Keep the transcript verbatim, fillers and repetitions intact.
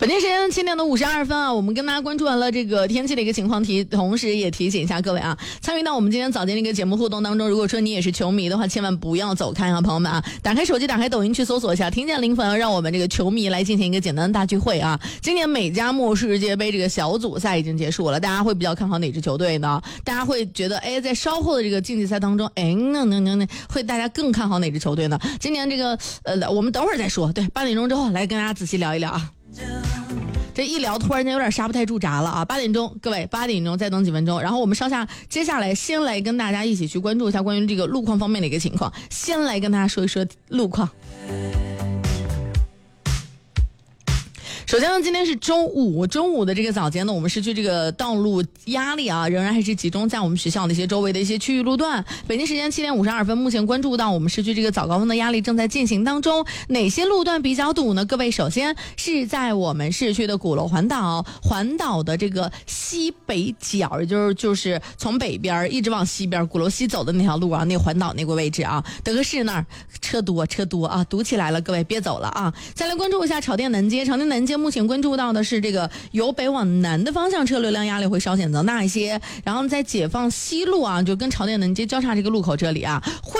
本地时间七点的五十二分啊，我们跟大家关注完了这个天气的一个情况提，同时也提醒一下各位啊，参与到我们今天早间的一个节目互动当中，如果说你也是球迷的话，千万不要走开啊，朋友们啊，打开手机，打开抖音去搜索一下，听见零粉，让我们这个球迷来进行一个简单的大聚会啊。今年美加墨世界杯这个小组赛已经结束了，大家会比较看好哪支球队呢？大家会觉得，哎，在稍后的这个竞技赛当中，哎，那那那那会大家更看好哪支球队呢？今年这个呃，我们等会儿再说，对，八点钟之后来跟大家仔细聊一聊啊。这一聊突然间有点刹不太住闸了啊！八点钟，各位八点钟再等几分钟，然后我们上下接下来先来跟大家一起去关注一下关于这个路况方面的一个情况，先来跟大家说一说路况。首先呢，今天是周五，周五的这个早间呢，我们市区这个道路压力啊，仍然还是集中在我们学校的一些周围的一些区域路段。北京时间七点五十二分，目前关注到我们市区这个早高峰的压力正在进行当中。哪些路段比较堵呢？各位，首先是在我们市区的鼓楼环岛，环岛的这个西北角，也就是就是从北边一直往西边鼓楼西走的那条路啊，那环岛那个位置啊，德克士那儿车多车多啊，堵起来了，各位别走了啊！再来关注一下草甸南街，草甸南街目前关注到的是这个由北往南的方向车流量压力会稍显增大一些，然后在解放西路啊，就跟朝店南街交叉这个路口这里啊，会